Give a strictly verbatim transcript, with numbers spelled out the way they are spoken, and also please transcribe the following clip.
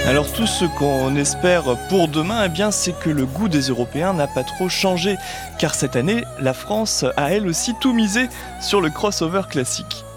Alors tout ce qu'on espère pour demain, eh bien, c'est que le goût des Européens n'a pas trop changé. Car cette année, la France a elle aussi tout misé sur le crossover classique.